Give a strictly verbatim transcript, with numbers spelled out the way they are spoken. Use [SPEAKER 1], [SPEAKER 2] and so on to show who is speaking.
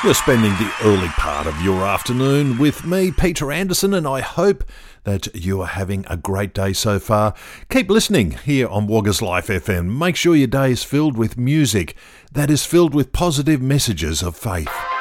[SPEAKER 1] You're spending the early part of your afternoon with me, Peter Anderson, and I hope that you are having a great day so far. Keep listening here on Woggers Life F M. Make sure your day is filled with music that is filled with positive messages of faith.